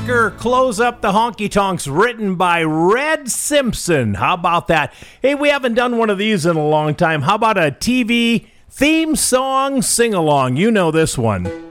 Oscar Close Up the Honky Tonks, written by Red Simpson. How about that? Hey, we haven't done one of these in a long time. How about a TV theme song sing-along? You know this one.